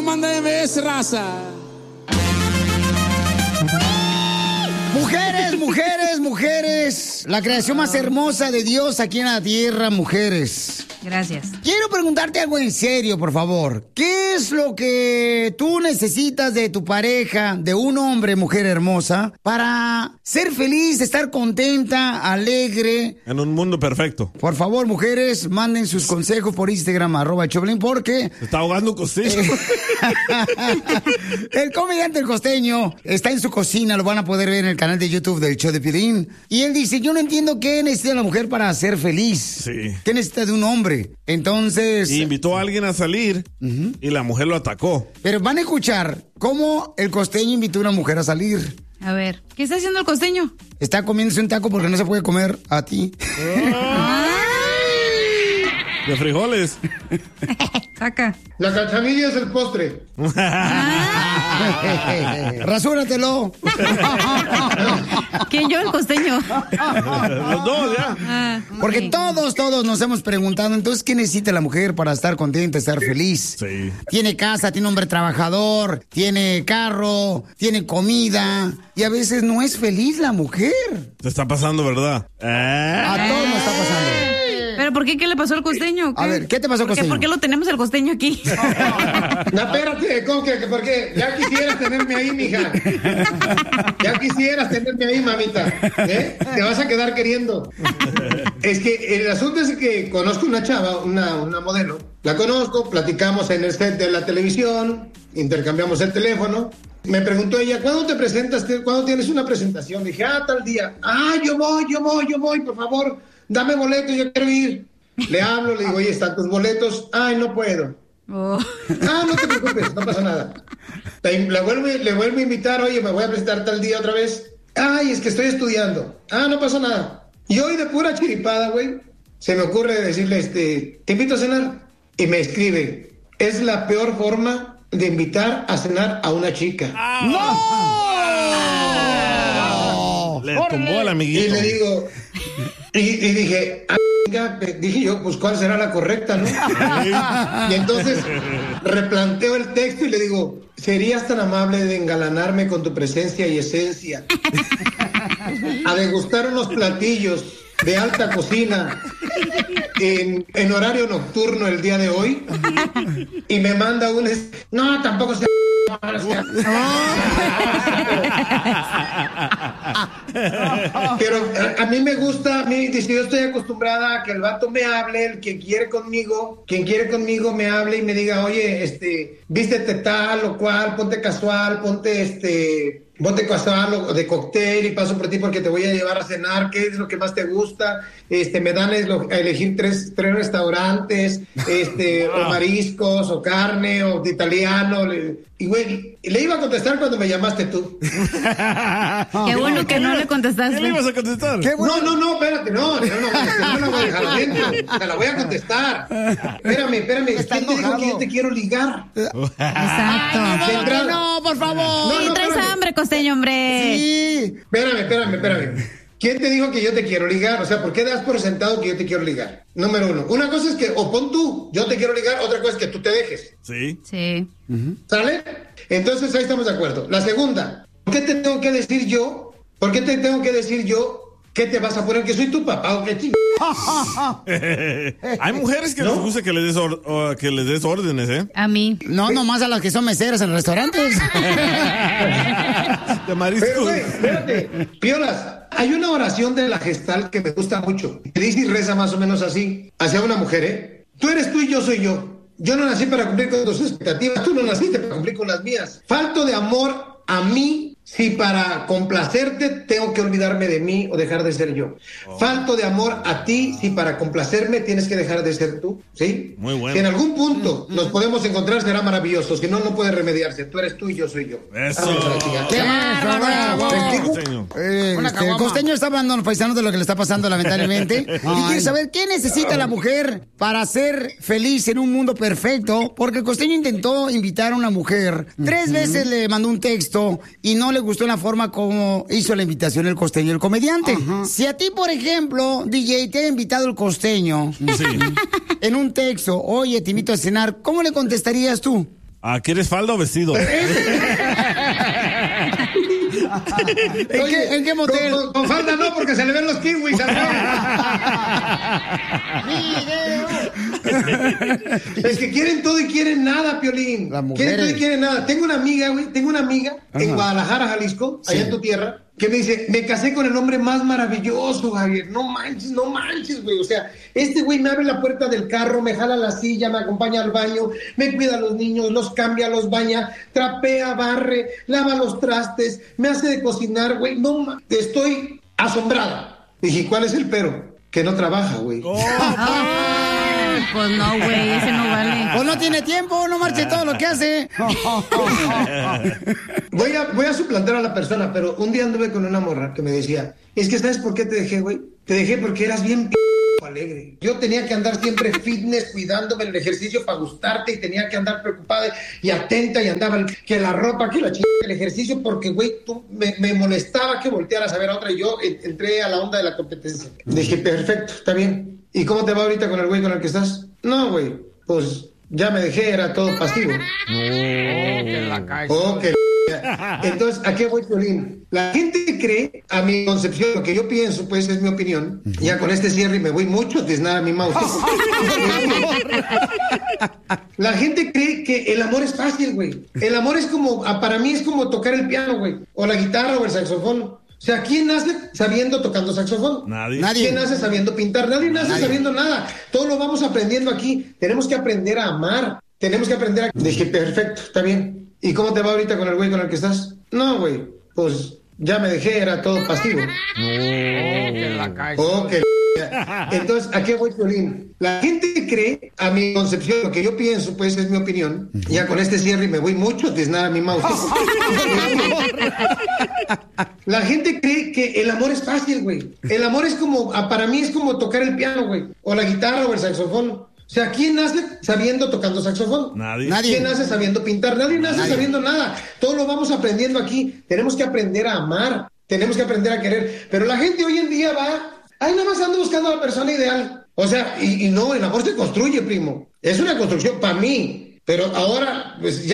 comanda MS, raza. Mujeres, mujeres, mujeres. La creación más hermosa de Dios aquí en la tierra, mujeres. Gracias. Quiero preguntarte algo en serio, por favor. ¿Qué es lo que tú necesitas de tu pareja, de un hombre, mujer hermosa, para ser feliz, estar contenta, alegre? En un mundo perfecto. Por favor, mujeres, manden sus consejos por Instagram, @Choplin, porque... Se está ahogando un costeño. El comediante El Costeño está en su cocina, lo van a poder ver en el canal de YouTube del Show de Piolín. Y él dice, yo no entiendo qué necesita la mujer para ser feliz. Sí. ¿Qué necesita de un hombre? Entonces... Y invitó a alguien a salir y la mujer lo atacó. Pero van a escuchar cómo el costeño invitó a una mujer a salir. A ver, ¿qué está haciendo el costeño? Está comiéndose un taco porque no se puede comer a ti. De frijoles. Saca. La cachanilla es el postre. Rasúratelo. ¿Quién yo, el costeño? Los dos, ya. Porque todos nos hemos preguntado, entonces, ¿qué necesita la mujer para estar contenta, estar feliz? Sí. Tiene casa, tiene hombre trabajador, tiene carro, tiene comida, y a veces no es feliz la mujer. Te está pasando, ¿verdad? A todos nos está pasando. ¿Pero por qué? ¿Qué le pasó al costeño? A ver, ¿qué te pasó, costeño? ¿Por qué lo tenemos el costeño aquí? No, espérate, ¿cómo que por qué? Ya quisieras tenerme ahí, mija. Ya quisieras tenerme ahí, mamita. ¿Eh? Te vas a quedar queriendo. Es que el asunto es que conozco una chava, una modelo. La conozco, platicamos en el set de la televisión, intercambiamos el teléfono. Me preguntó ella, ¿cuándo te presentas? ¿Cuándo tienes una presentación? Dije, tal día. Yo voy, por favor, dame boletos, yo quiero ir. Le hablo, le digo, oye, ¿están tus boletos? Ay, no puedo. Oh. No te preocupes, no pasa nada. Le vuelvo a invitar, oye, me voy a presentar tal día otra vez. Ay, es que estoy estudiando. No pasa nada. Y hoy de pura chiripada, güey, se me ocurre decirle, te invito a cenar. Y me escribe, es la peor forma de invitar a cenar a una chica. ¡No! Le tumbó al amiguito. Y le digo, y dije, dije yo, pues ¿cuál será la correcta, no? Y entonces replanteo el texto y le digo, ¿serías tan amable de engalanarme con tu presencia y esencia? A degustar unos platillos de alta cocina en horario nocturno el día de hoy. Y me manda no, tampoco se... Pero a mí me gusta, dice, yo estoy acostumbrada a que el vato me hable, el que quiere conmigo, quien quiere conmigo me hable y me diga, oye, vístete tal o cual, ponte casual, ponte casual o de cóctel y paso por ti porque te voy a llevar a cenar, ¿qué es lo que más te gusta? Me dan a elegir tres restaurantes, o mariscos, o carne, o de italiano, y güey, le iba a contestar cuando me llamaste tú. Qué bueno que no le contestaste. ¿Qué le ibas a contestar? Bueno. No, espérate, no la voy a dejar adentro, te la voy a contestar. Espérame, ¿quién te dijo que yo te quiero ligar? Exacto. No, por favor. Sí, traes hambre, costeño, hombre. Sí. Espérame. ¿Quién te dijo que yo te quiero ligar? O sea, ¿por qué das por sentado que yo te quiero ligar? Número uno. Una cosa es que, o pon tú, yo te quiero ligar, otra cosa es que tú te dejes. Sí. ¿Sale? Entonces ahí estamos de acuerdo. La segunda, ¿por qué te tengo que decir yo? ¿Qué te vas a poner? ¿Que soy tu papá o qué chingada? Hay mujeres que les gusta que les des órdenes, ¿eh? A mí. No, nomás a las que son meseras en restaurantes. De mariscos. Pero, güey, espérate. Piolas, hay una oración de la Gestalt que me gusta mucho. Que dice y reza más o menos así, hacia una mujer, ¿eh? Tú eres tú y yo soy yo. Yo no nací para cumplir con tus expectativas, tú no naciste para cumplir con las mías. Falto de amor a mí si para complacerte tengo que olvidarme de mí o dejar de ser yo. Falto de amor a ti si para complacerme tienes que dejar de ser tú, ¿sí? Muy bueno. Si en algún punto nos podemos encontrar será maravilloso, si no, no puede remediarse. Tú eres tú y yo soy yo. Eso. El costeño está hablando a los paisanos de lo que le está pasando lamentablemente. Y quiere saber qué necesita la mujer para ser feliz en un mundo perfecto. Porque el costeño intentó invitar a una mujer. 3 veces le mandó un texto y no le gustó la forma como hizo la invitación el costeño, el comediante. Si a ti, por ejemplo, DJ, te ha invitado el costeño en un texto, oye, te invito a cenar, ¿cómo le contestarías tú? ¿Quieres falda o vestido? ¿En qué motel? Con falda no, porque se le ven los kiwis al Es que quieren todo y quieren nada, Piolín. Quieren todo y quieren nada. Tengo una amiga, güey, en Guadalajara, Jalisco, allá en tu tierra, que me dice, me casé con el hombre más maravilloso, Javier. No manches, güey. O sea, este güey me abre la puerta del carro, me jala la silla, me acompaña al baño, me cuida a los niños, los cambia, los baña, trapea, barre, lava los trastes, me hace de cocinar, güey. No, estoy asombrada. Dije, ¿cuál es el pero? Que no trabaja, güey. Pues no, güey, ese no vale. Pues no tiene tiempo, no marche todo lo que hace. Voy a suplantar a la persona, pero un día anduve con una morra que me decía, es que ¿sabes por qué te dejé, güey? Te dejé porque eras bien alegre. Yo tenía que andar siempre fitness, cuidándome en el ejercicio para gustarte, y tenía que andar preocupada y atenta, y andaba que la ropa, que la el ejercicio, porque, güey, tú me molestaba que voltearas a ver a otra, y yo entré a la onda de la competencia. Dije, perfecto, está bien. ¿Y cómo te va ahorita con el güey con el que estás? No, güey, pues ya me dejé, era todo pasivo. Entonces, ¿a qué voy, Piolín? La gente cree, a mi concepción, lo que yo pienso, pues es mi opinión. Ya con este cierre me voy mucho, desnada a mi mouse. La gente cree que el amor es fácil, güey. El amor es como, para mí es como tocar el piano, güey, o la guitarra o el saxofón. O sea, ¿quién nace sabiendo tocando saxofón? Nadie. ¿Quién nace sabiendo pintar? Nadie nace sabiendo nada. Todo lo vamos aprendiendo aquí. Tenemos que aprender a amar. Tenemos que aprender a... Dije, perfecto, está bien. ¿Y cómo te va ahorita con el güey con el que estás? No, güey, pues ya me dejé, era todo pasivo. Entonces, ¿a qué voy, Piolín? La gente cree, a mi concepción, lo que yo pienso, pues es mi opinión. Ya con este cierre me voy mucho, desnada a mi mouse. La gente cree que el amor es fácil, güey. El amor es como, para mí es como tocar el piano, güey, o la guitarra o el saxofón. O sea, ¿quién nace sabiendo tocando saxofón? Nadie. ¿Quién nace sabiendo pintar? Nadie nace sabiendo nada. Todo lo vamos aprendiendo aquí. Tenemos que aprender a amar. Tenemos que aprender a querer. Pero la gente hoy en día nada más ando buscando a la persona ideal. O sea, y no, el amor se construye, primo. Es una construcción para mí. Pero ahora, pues